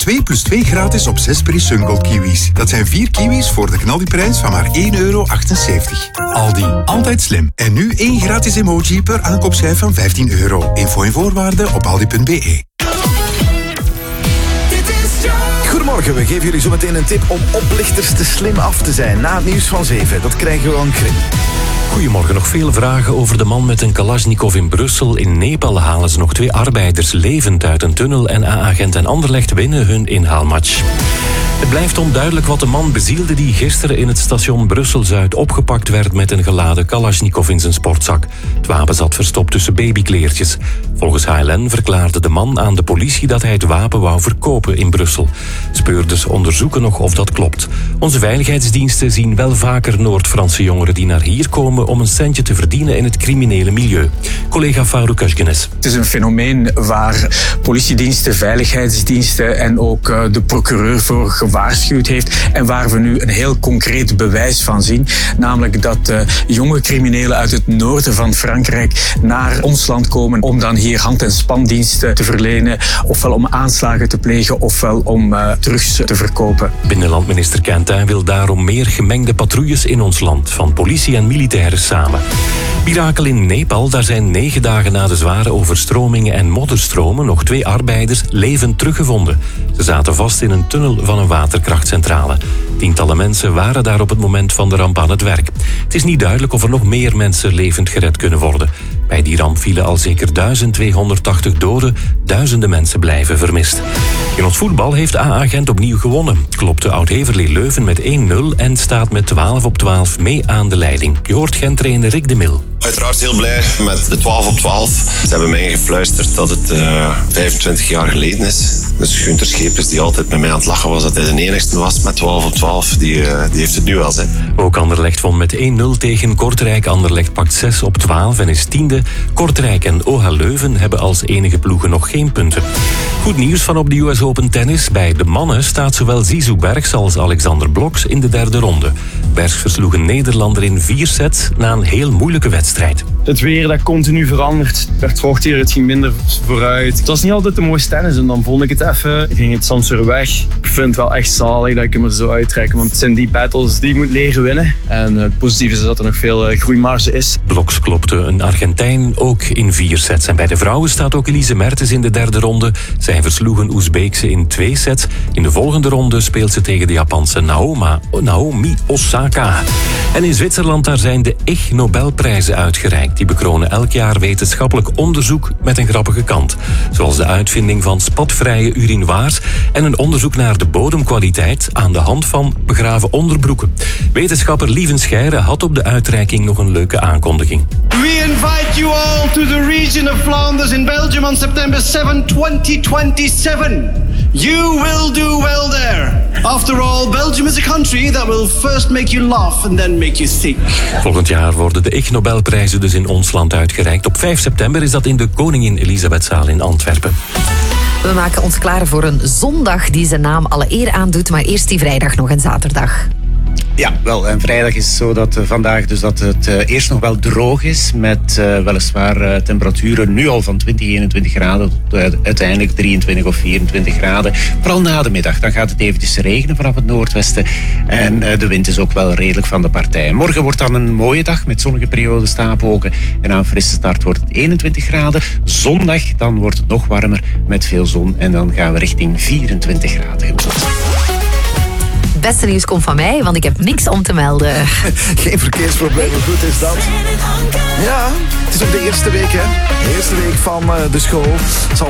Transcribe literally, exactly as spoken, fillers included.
twee plus twee gratis op zes Peri Sungold kiwis. Dat zijn vier kiwis voor de knaldiprijs van maar één euro achtenzeventig. Aldi, altijd slim. En nu één gratis emoji per aankoopschijf van vijftien euro. Info en voorwaarden op aldi punt b e. Goedemorgen, we geven jullie zo meteen een tip om oplichters te slim af te zijn. Na het nieuws van zeven, dat krijgen we aan Krim. Goedemorgen, nog veel vragen over de man met een Kalashnikov in Brussel. In Nepal halen ze nog twee arbeiders levend uit een tunnel en A-agent en Anderlecht winnen hun inhaalmatch. Het blijft onduidelijk wat de man bezielde die gisteren in het station Brussel-Zuid opgepakt werd met een geladen Kalashnikov in zijn sportzak. Het wapen zat verstopt tussen babykleertjes. Volgens H L N verklaarde de man aan de politie dat hij het wapen wou verkopen in Brussel. Speurders onderzoeken nog of dat klopt. Onze veiligheidsdiensten zien wel vaker Noord-Franse jongeren die naar hier komen om een centje te verdienen in het criminele milieu. Collega Farouk Ashgenes. Het is een fenomeen waar politiediensten, veiligheidsdiensten en ook de procureur voor gewaarschuwd heeft en waar we nu een heel concreet bewijs van zien. Namelijk dat uh, jonge criminelen uit het noorden van Frankrijk naar ons land komen om dan hier hand- en spandiensten te verlenen, ofwel om aanslagen te plegen, ofwel om uh, drugs te verkopen. Binnenlandminister Quentin wil daarom meer gemengde patrouilles in ons land, van politie en militairen samen. Mirakel in Nepal, daar zijn negen dagen na de zware overstromingen en modderstromen nog twee arbeiders levend teruggevonden. Ze zaten vast in een tunnel van een waterkrachtcentrale. Tientallen mensen waren daar op het moment van de ramp aan het werk. Het is niet duidelijk of er nog meer mensen levend gered kunnen worden. Bij die ramp vielen al zeker duizend tweehonderdtachtig doden. Duizenden mensen blijven vermist. In ons voetbal heeft A-agent opnieuw gewonnen. Klopte Oud-Heverlee Leuven met één nul en staat met twaalf op twaalf mee aan de leiding. Je hoort Gent-trainer Rick de Mil. Uiteraard heel blij met de twaalf op twaalf. Ze hebben mij gefluisterd dat het uh, vijfentwintig jaar geleden is. Dus Gunther Schepers, die altijd met mij aan het lachen was dat hij de enigste was met twaalf op twaalf, die, uh, die heeft het nu wel. Hè. Ook Anderlecht won met één nul tegen Kortrijk. Anderlecht pakt zes op twaalf en is tiende. Kortrijk en O H Leuven hebben als enige ploegen nog geen punten. Goed nieuws van op de U S Open tennis. Bij de mannen staat zowel Zizou Bergs als Alexander Bloks in de derde ronde. Bergs versloeg een Nederlander in vier sets na een heel moeilijke wedstrijd. Het weer dat continu verandert. Het werd vorig jaar, het ging minder vooruit. Het was niet altijd de mooiste tennis en dan vond ik het even. Ging het soms weer weg. Ik vind het wel echt zalig dat ik hem er zo uittrek. Want het zijn die battles die ik moet leren winnen. En het positieve is dat er nog veel groeimarge is. Bloks klopte een Argentijn ook in vier sets. En bij de vrouwen staat ook Elise Mertens in de derde ronde. Zij versloegen Oezbeekse in twee sets. In de volgende ronde speelt ze tegen de Japanse Naoma, Naomi Osaka. En in Zwitserland daar zijn de Ig Nobelprijzen uitgereikt. Die bekronen elk jaar wetenschappelijk onderzoek met een grappige kant. Zoals de uitvinding van spatvrije urinoirs en een onderzoek naar de bodemkwaliteit aan de hand van begraven onderbroeken. Wetenschapper Lieven Scheire had op de uitreiking nog een leuke aankondiging. We invite you all to the region of Flanders in Belgium on September seventh, twenty twenty-seven. You will do well there. After all, Belgium is a country that will first make you laugh and then make you think. Volgend jaar worden de Ig Nobelprijzen dus in ons land uitgereikt. Op vijf september is dat in de Koningin Elisabethzaal in Antwerpen. We maken ons klaar voor een zondag die zijn naam alle eer aandoet, maar eerst die vrijdag nog en zaterdag. Ja, wel, en vrijdag is het zo dat uh, vandaag dus dat het uh, eerst nog wel droog is met uh, weliswaar uh, temperaturen nu al van twintig, eenentwintig graden tot uh, uiteindelijk drieëntwintig of vierentwintig graden. Vooral na de middag, dan gaat het eventjes regenen vanaf het noordwesten en uh, de wind is ook wel redelijk van de partij. Morgen wordt dan een mooie dag met zonnige perioden, stapelwolken en aan frisse start wordt het eenentwintig graden. Zondag dan wordt het nog warmer met veel zon en dan gaan we richting vierentwintig graden. Het beste nieuws komt van mij, want ik heb niks om te melden. Geen verkeersproblemen, goed is dat. Ja, het is ook de eerste week, hè. De eerste week van uh, de school.